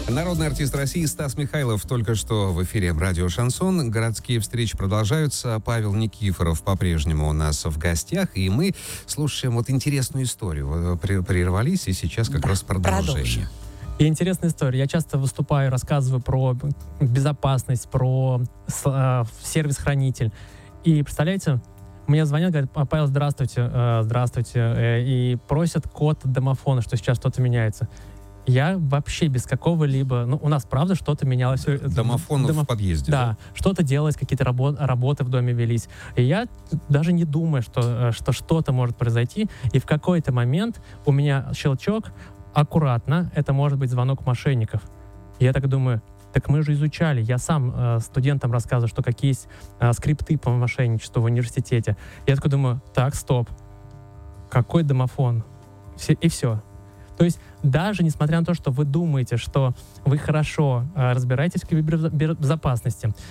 Народный артист России Стас Михайлов только что в эфире радио «Шансон». Городские встречи продолжаются. Павел Никифоров по-прежнему у нас в гостях. И мы слушаем вот интересную историю. Прервались, и сейчас как раз продолжение. И интересная история. Я часто выступаю, рассказываю про безопасность, про сервис-хранитель. И представляете, мне звонят, говорят: Павел, здравствуйте, и просят код домофона, что сейчас что-то меняется. Я вообще без какого-либо... у нас, правда, что-то менялось. Домофон в подъезде. Да, что-то делалось, какие-то работы в доме велись. И я даже не думаю, что что-то может произойти. И в какой-то момент у меня щелчок, аккуратно, это может быть звонок мошенников. И я так думаю, так мы же изучали. Я сам студентам рассказываю, что какие есть скрипты по мошенничеству в университете. Я такой думаю, так, стоп. Какой домофон? И все. То есть даже несмотря на то, что вы думаете, что вы хорошо разбираетесь в кибербезопасности,